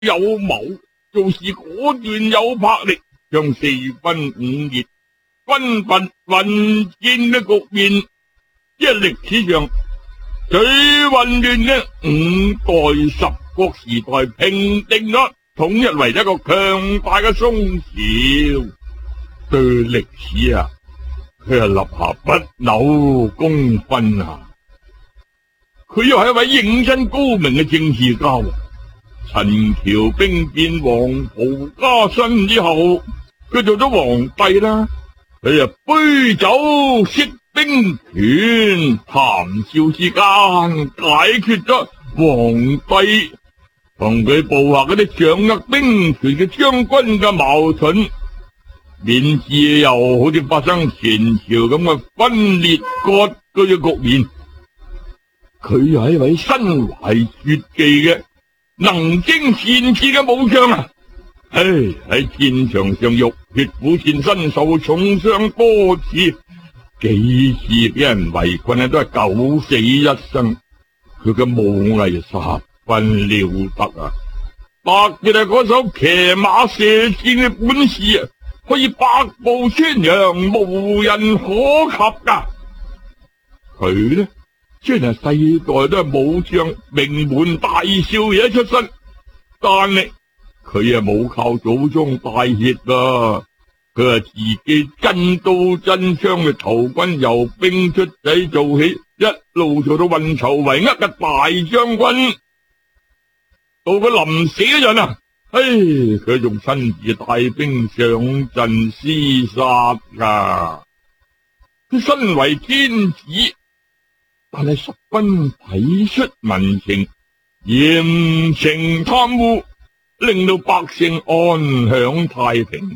有謀，做事果斷有魄力，將四分五裂、軍閥混戰嘅局面，即係歷史上最混亂嘅五代十國時代平定咗，統一為一個強大嘅宋朝。對歷史啊，佢係立下不朽功勳啊！佢又係一位認真高明嘅政治家。陳橋兵變黃袍加身之後，佢做咗皇帝啦。佢啊杯酒釋兵權，談笑之間解決咗皇帝同佢部下嗰啲掌握兵權嘅將軍嘅矛盾，免至又好似發生前朝咁嘅分裂割據嘅局面。佢係一位身懷絕技嘅能征善戰嘅武將啊！喺戰場上浴血苦戰，身受重傷多次，幾次俾人圍困啊，都係九死一生。佢嘅武藝十分了得啊！特別係嗰手騎馬射箭嘅本事啊，可以百步穿楊，無人可及噶。佢呢，雖然係世代都係武將名門大少爺出身，但係佢啊冇靠祖宗大業啊，佢係自己真刀真槍嘅投軍，由兵出仔做起，一路做到運籌帷幄嘅大將軍。到佢臨死嗰陣啊，佢仲親自帶兵上陣廝殺噶。佢身為天子，但係十分體恤民情，嚴懲貪污，令到百姓安享太平。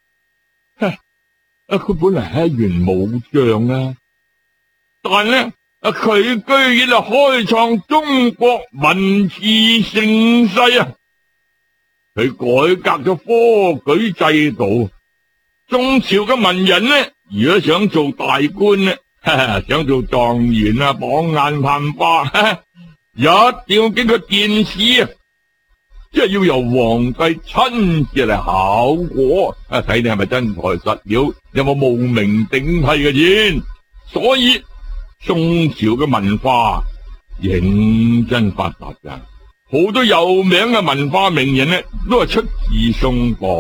佢本嚟係一員武將啊，但呢佢居然係開創中國文字盛世啊！佢改革咗科舉制度，宋朝嘅文人呢，如果想做大官呢，想做狀元啊，榜眼探花，一定要經過殿試啊，即係要由皇帝親自嚟考過，睇你係咪真材實料，有冇冒名頂替嘅先。所以宋朝嘅文化認真發達噶，好多有名嘅文化名人呢，都係出自宋代。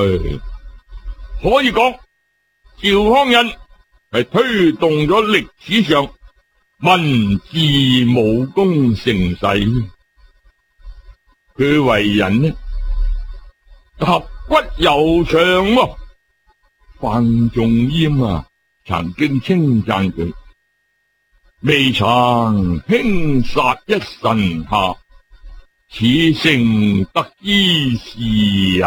可以講，趙匡胤係推動咗歷史上文字武功盛世。佢為人呢，俠骨柔腸，范仲淹啊曾經稱讚佢：未曾輕殺一臣下，此誠得之士也。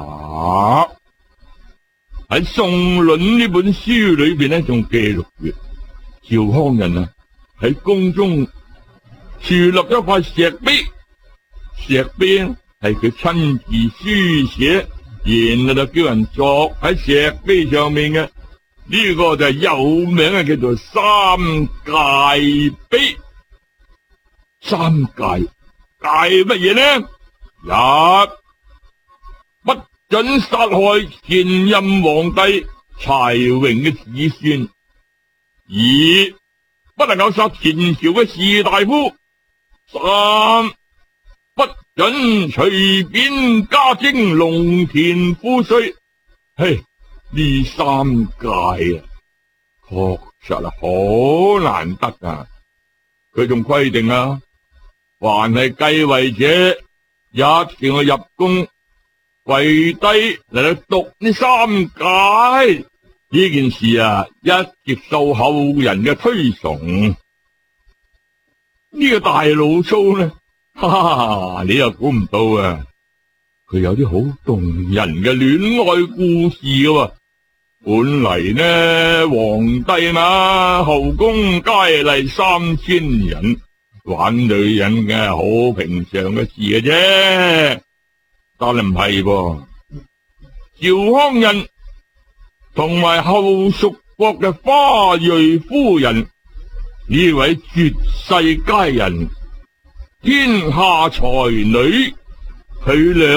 喺《宋論》呢本書裏邊呢，仲記錄住趙匡胤啊喺宮中豎立咗塊石碑，石碑係佢親自書寫，然後就叫人作喺石碑上面嘅。呢個就係有名嘅，叫做三戒碑。三戒，戒乜嘢呢？一，不准殺害前任皇帝柴榮嘅子孫；二，不能夠殺前朝嘅士大夫；三，不准隨便加徵農田賦稅。呢三戒啊，確實好難得啊！佢仲規定啊，凡係繼位者一定要入宮跪低嚟到讀呢三戒。呢件事啊，一直受後人嘅推崇。呢個大老粗呢，你又估唔到啊！佢有啲好動人嘅戀愛故事嘅。本嚟呢，皇帝嘛，後宮佳麗3000人，玩女人嘅好平常嘅事嘅啫。但係唔係噃，趙匡胤同埋後蜀國嘅花蕊夫人呢位絕世佳人，天下才女， 佢倆